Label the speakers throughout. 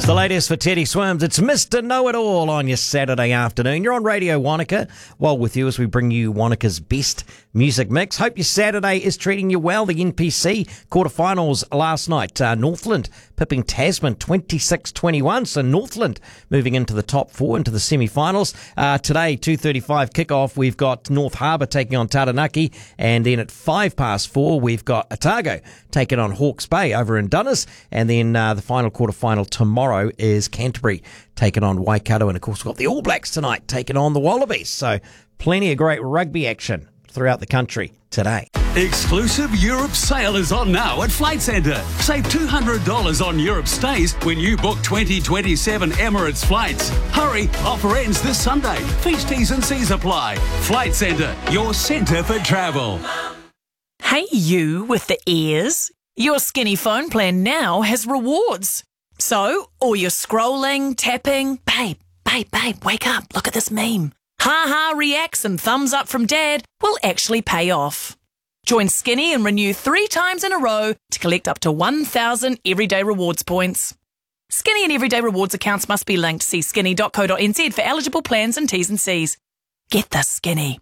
Speaker 1: The latest for Teddy Swims. It's Mr. Know-It-All on your Saturday afternoon. You're on Radio Wanaka. Well, with you as we bring you Wanaka's best music mix. Hope your Saturday is treating you well. The NPC quarterfinals last night. Northland pipping Tasman 26-21. So Northland moving into the top four, into the semi-finals. Today, 2:35 kickoff, we've got North Harbour taking on Taranaki. And then at 4:05, we've got Otago taking on Hawke's Bay over in Dunners. And then the final quarterfinal tomorrow is Canterbury taking on Waikato, and of course we've got the All Blacks tonight taking on the Wallabies. So plenty of great rugby action throughout the country today.
Speaker 2: Exclusive Europe sale is on now at Flight Centre. Save $200 on Europe stays when you book 2027 Emirates flights. Hurry, offer ends this Sunday. Feast T's and C's apply. Flight Centre, your centre for travel.
Speaker 3: Hey you with the ears. Your Skinny phone plan now has rewards. So, all your scrolling, tapping, babe, wake up, look at this meme. Ha reacts and thumbs up from dad will actually pay off. Join Skinny and renew 3 times in a row to collect up to 1,000 Everyday Rewards points. Skinny and Everyday Rewards accounts must be linked. See skinny.co.nz for eligible plans and T's and C's. Get the Skinny.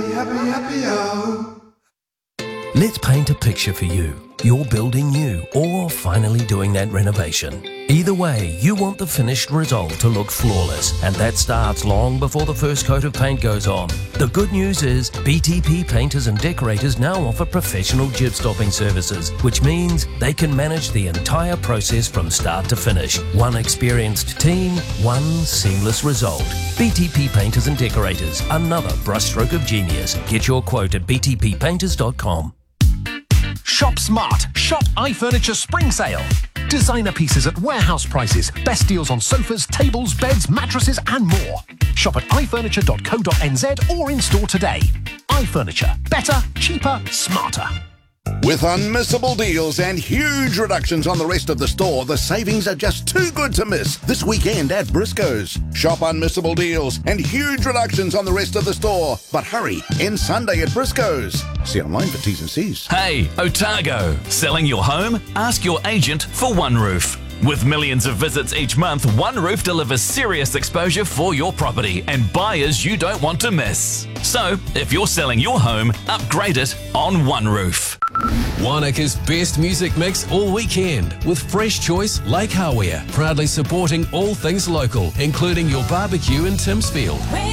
Speaker 4: Happy,
Speaker 5: Let's paint a picture for you. You're building new or finally doing that renovation. Either way, you want the finished result to look flawless, and that starts long before the first coat of paint goes on. The good news is BTP Painters and Decorators now offer professional jib stopping services, which means they can manage the entire process from start to finish. One experienced team, one seamless result. BTP Painters and Decorators, another brushstroke of genius. Get your quote at btppainters.com.
Speaker 6: Shop smart. Shop iFurniture Spring Sale. Designer pieces at warehouse prices. Best deals on sofas, tables, beds, mattresses and more. Shop at ifurniture.co.nz or in store today. iFurniture. Better, cheaper, smarter.
Speaker 4: With unmissable deals and huge reductions on the rest of the store, the savings are just too good to miss this weekend at Briscoe's. Shop unmissable deals and huge reductions on the rest of the store. But hurry, end Sunday at Briscoe's. See online for T's and C's.
Speaker 7: Hey, Otago. Selling your home? Ask your agent for One Roof. With millions of visits each month, One Roof delivers serious exposure for your property and buyers you don't want to miss. So, if you're selling your home, upgrade it on One Roof.
Speaker 8: Wanaka's best music mix all weekend with Fresh Choice Lake Hawea, proudly supporting all things local, including your barbecue in Timsfield.